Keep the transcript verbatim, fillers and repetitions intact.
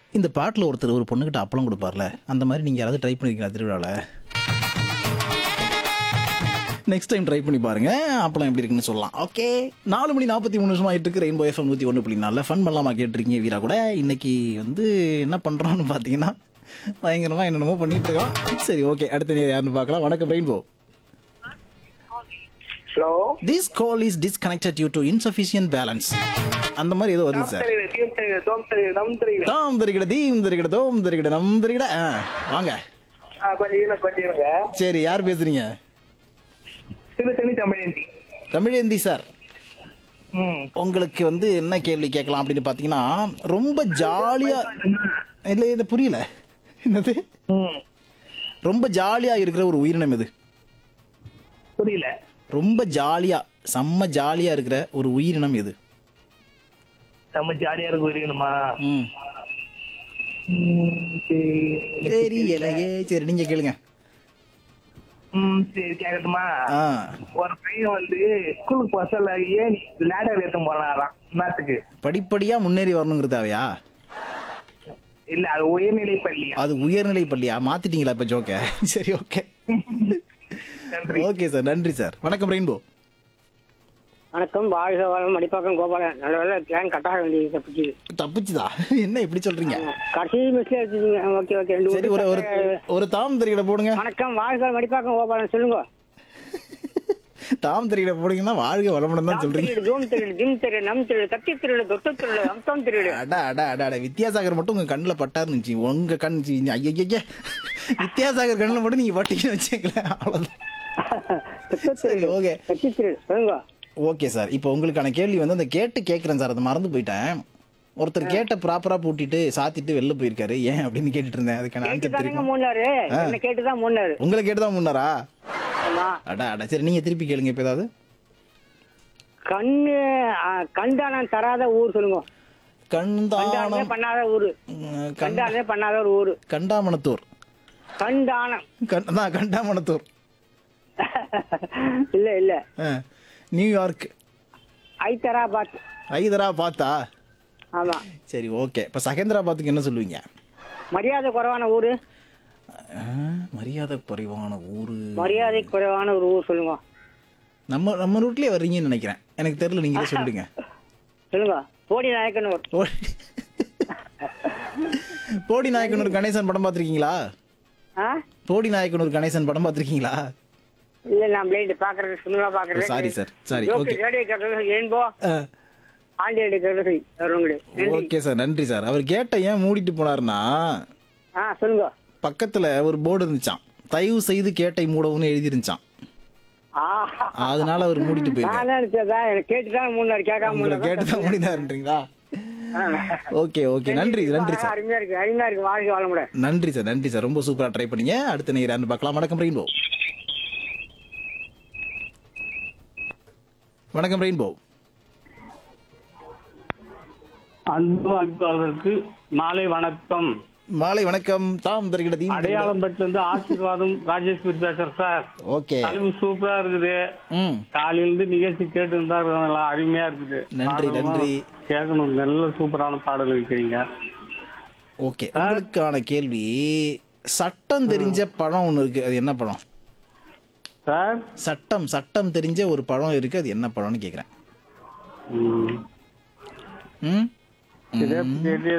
இந்த பாட்டில் ஒருத்தர் ஒரு பொண்ணுகிட்ட அப்பளம் கொடுப்பார்ல, அந்த மாதிரி நீங்கள் யாராவது ட்ரை பண்ணியிருக்கீங்களா திருவிழாவில்? நெக்ஸ்ட் டைம் ட்ரை பண்ணி பாருங்க, அப்பளம் எப்படி இருக்குன்னு சொல்லலாம். ஓகே, நாலு மணி நாற்பத்தி மூணு நிமிஷம் ஆயிட்டு இருக்கு. ரெயின்போ எஃப்எம் நூற்றி ஒன்று புள்ளி நாலில் ஃபன் பண்ணலாமா கேட்டிருக்கீங்க வீரா கூட. இன்னைக்கு வந்து என்ன பண்ணுறோன்னு பார்த்தீங்கன்னா பயங்கரமாக என்னென்னமோ பண்ணிட்டு இருக்கோம். சரி, ஓகே, அடுத்த நேரம் யாருன்னு பார்க்கலாம். வணக்கம் rainbow. Hello, This call is disconnected due to insufficient balance. அந்த மாதிரி ஏதோ வருது சார். தாம் தரிகிட தீம் தரிகிட தோம் தரிகிட நம் தரிகிட. ஆ, வாங்க. சரி, யார் பேசுறீங்க? தமிழேந்தி சார். உங்களுக்கு வந்து என்ன கேள்வி கேட்கலாம் அப்படின்னு பாத்தீங்கன்னா, ரொம்ப ஜாலியா இல்ல இது புரியல என்னது ரொம்ப ஜாலியா இருக்கிற ஒரு உயிரினம் எது? புரியல. ரொம்ப ஜாலியா செம்ம ஜாலியா இருக்கிற ஒரு உயிரினம் எது? நம்ம ஜாலியா இருக்க உயிரினமா? ம் தெரியலையே. சரி, நீங்க கேளுங்க. ம் சரி, கேட்கட்டுமா? ஆ, ஒரு பையன் வந்து ஸ்கூலுக்கு பசல ஏன் லேடர் ஏற்ற போனாராம் நாட்டுக்கு. படிப்படியா முன்னேறி வரணுங்கிறது தேவையா? இல்ல, அது உயர்நிலை பள்ளி. அது உயர்நிலை பள்ளியா? மாத்திட்டீங்களா இப்ப ஜோக்க? சரி, ஓகே ஓகே சார், நன்றி சார். வணக்கம் ரெயின்போ. வணக்கம், வாழ்க வளம். மடிப்பாக்கம் கோபாலன். நல்ல வேலை பிளான் கட்டாக வேண்டியது தப்பிச்சுது. தப்பிச்சுதா? என்ன இப்படி சொல்றீங்க? கடைசி மிஸ்ல எடுத்துங்க. ஓகே ஓகே ரெண்டு சரி, ஒரு ஒரு ஒரு தாம் தெரியல போடுங்க. வணக்கம், வாழ்க மடிப்பாக்கம் கோபாலன். சொல்லுங்க. தாம் தெரியல போடுங்கன்னா வாழ்க வளமுடன் தான் சொல்றீங்க. ஜூம் தெரியல, ஜிம் தெரியல, நம் தெரியல, தட்டி தெரியல, தொட்டு தெரியல, அம்சம் தெரியல. அடா அடா அடா அடா வித்யாசாகர் மட்டும் உங்க கண்ணுல பட்டாருன்னு இருந்துச்சு. உங்க கண் ஐயா வித்யாசாகர் கண்ணுல மட்டும் நீங்க பட்டீங்கன்னு வச்சுங்களேன், அவ்வளவுதான். சரி, ஓகே தட்டி தெரியல. சொல்லுங்க. ஓகே சார், இப்போ உங்களுக்கான கேள்வி வந்து அந்த கேட்டு கேட்குறேன் சார், அதை மறந்து போயிட்டேன். ஒருத்தர் கேட்ட ப்ராப்பரா பூட்டிட்டு சாத்திட்டு வெளில போயிருக்காரு, ஏன் அப்படின்னு கேட்டுட்டு இருந்தேன். அதுக்கான ஆன்சர் தெரியும். மூணாரு என்ன கேட்டுதான் மூணாரு. உங்களை கேட்டுதான் முன்னாரா? ஆமா. அடா அடா சரி, நீங்க திருப்பி கேளுங்க இப்ப ஏதாவது. கண்ணு கண்டானம் தராத ஊர் சொல்லுங்க. கண்டானம் பண்ணாத ஊரு. கண்டானே பண்ணாத ஒரு ஊரு. கண்டாமணத்தூர். கண்டானம். அதான் கண்டாமணத்தூர். இல்ல இல்ல, நியூயார்க். ஹைதராபாத். ஹைதராபாத்தா? ஆமா. சரி, ஓகே. இப்ப சகேந்திராபாத்துக்கு என்ன சொல்லுவீங்க? மரியாதை குறைவான ஊரு. மரியாதை குறைவான ஊரு. மரியாதை குறைவான ஒரு ஊர் சொல்லுங்க. நம்ம நம்ம ரூட்லயே வர்றீங்கன்னு நினைக்கிறேன், எனக்கு தெரியல, நீங்களே சொல்லுங்க. சொல்லுங்க. போடி நாயக்கனூர். போடி நாயக்கனூர் கணேசன் படம் பாத்திருக்கீங்களா? போடி நாயக்கனூர் கணேசன் படம் பாத்திருக்கீங்களா? இல்ல, நான் பிளைண்ட் பாக்குறது, சினிமா பாக்குறது. Sorry sir, sorry. Okay, radio கேக்குறது ரெயின்போ ஆண்டி கேக்குறது. ஓகே சார், நன்றி சார். அவர் கேட்ட ஏன் மூடிட்டு போனாருன்னா, ஆ சொல்லுங்க. பக்கத்துல ஒரு போர்டு இருந்துச்சான், தயவு செய்து கேட்டை மூடவுன்னு எழுதி இருந்துச்சான். அதனால அவர் மூடிட்டு போயிருக்காரு. கேட்டுதான் மூணு கேட்காம கேட்டுதான் மூடினாருன்றீங்களா? ஓகே ஓகே, நன்றி நன்றி சார். அருமையா இருக்கு, அருமையா இருக்கு. வாழ்க்கை வாழ முடியாது. நன்றி சார், நன்றி சார். ரொம்ப சூப்பரா ட்ரை பண்ணீங்க. அடுத்த நேரம் பார்க்கலாம். வணக்கம் ரெயின்போ. வணக்கம் ரெயின்போ. அன்பு அன்பாளர்களுக்கு மாலை வணக்கம். மாலை வணக்கம். தாம் தருகிறது அடையாளம் பெற்று வந்து ஆசீர்வாதம் ராஜேஸ்வரி பேசுறேன் சார். ஓகே, சூப்பரா இருக்குது. காலையில இருந்து நிகழ்ச்சி கேட்டு இருந்தா அருமையா இருக்குது. நன்றி நன்றி. கேட்கணும், நல்ல சூப்பரான பாடல் வைக்கிறீங்க. ஓகே, உங்களுக்கான கேள்வி, சட்டம் தெரிஞ்ச பழம் ஒண்ணு இருக்கு, அது என்ன பழம் சார்? சட்டம் சட்டம் தெரிஞ்ச ஒரு பழம் இருக்கு, அது என்ன பழம்னு கேக்குறேன். ம்